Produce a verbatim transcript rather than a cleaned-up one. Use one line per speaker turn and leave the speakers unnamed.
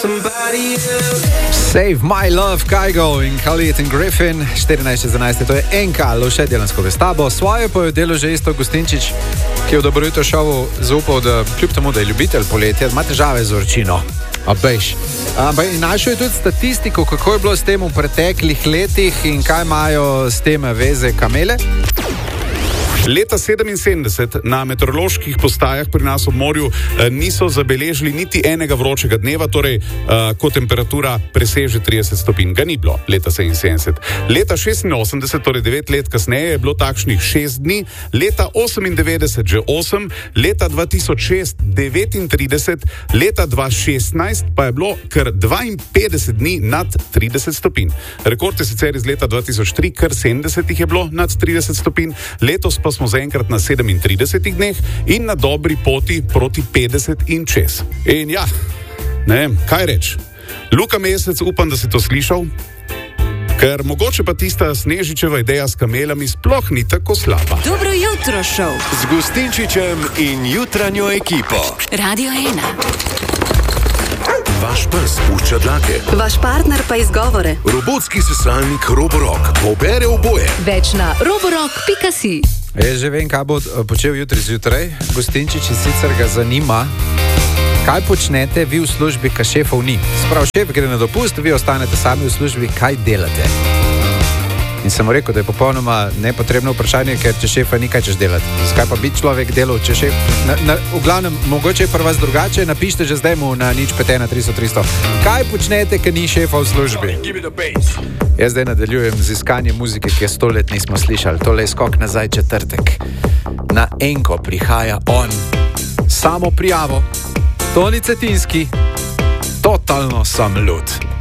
Save My Love, Kygo in Khalid in Griffin, štirinajst sedemnajst, to je enka, Lovše Delansko s tabo. Svoje pa je delo že isto Gustinčič, ki je v Dobro jutro šovu zaupal, da kljub temu, da je ljubitelj poletja, ima težave z vročino. A bejš. Ampak našel je tudi statistiko, kako je bilo s tem v preteklih letih in kaj imajo s tem veze kamele.
Leta sedeminsedemdeset na meteoroloških postajah pri nas ob morju eh, niso zabeležili niti enega vročega dneva, torej eh, ko temperatura preseže trideset stopinj. Ga ni bilo leta sedeminsedemdeset. Leta šestinosemdeset, torej devet let kasneje, je bilo takšnih šest dni, leta osemindevetdeset že osem, leta dva tisoč šest devetintrideset, leta dva tisoč šestnajst pa je bilo kar dvainpetdeset dni nad trideset stopinj. Rekord je sicer iz leta dva tisoč tri, kar sedemdeset jih je bilo nad trideset stopinj, letos pa smo zaenkrat na sedemintridesetih dneh in na dobri poti proti petdeset in čez. In ja, ne vem, kaj reči. Luka Mesec, upam, da si to slišal, ker mogoče pa tista Snežičeva ideja s kamelami sploh ni tako slaba.
Dobro jutro, šov.
Z Gustinčičem in jutranjo ekipo.
Radio ena.
Vaš pes pušča dlake.
Vaš partner pa izgovore.
Robotski sesalnik Roborock pobere oboje.
Več na roborock pika si.
Jaz že vem, kaj bo počel jutri zjutraj. Gustinčič sicer ga zanima, kaj počnete vi v službi, ka šefov ni. Sprav, šef gre na dopust, vi ostanete sami v službi, kaj delate? In sem mu rekel, da je popolnoma nepotrebno vprašanje, ker če šefa ni, kaj češ delati. Skaj pa bi človek delal, če šef... Na, na, v glavnem, mogoče je pri vas drugače, napište že zdaj mu na nič pet ena tristo tristo. Kaj počnete, ker ni šefa v službi? Jaz zdaj nadaljujem z iskanjem muzike, ki je sto let nismo slišali. Tole je skok nazaj četrtek. Na enko prihaja on. Samo prijavo. Toni Cetinski. Totalno sem lud.